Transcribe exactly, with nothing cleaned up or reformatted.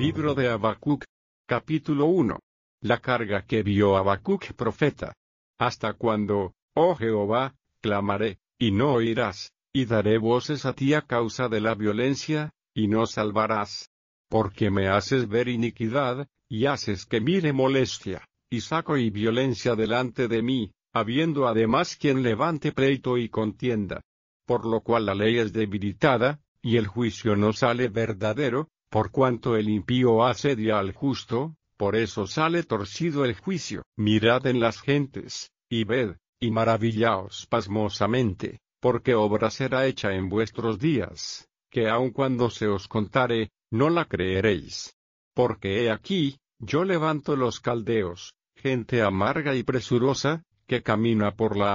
Libro de Habacuc, capítulo uno. La carga que vio Habacuc profeta. ¿Hasta cuándo, oh Jehová, clamaré, y no oirás, y daré voces a ti a causa de la violencia, y no salvarás? Porque me haces ver iniquidad, y haces que mire molestia, y saco y violencia delante de mí, habiendo además quien levante pleito y contienda. Por lo cual la ley es debilitada, y el juicio no sale verdadero, por cuanto el impío asedia al justo, por eso sale torcido el juicio. Mirad en las gentes, y ved, y maravillaos pasmosamente, porque obra será hecha en vuestros días, que aun cuando se os contare, no la creeréis. Porque he aquí, yo levanto los caldeos, gente amarga y presurosa, que camina por la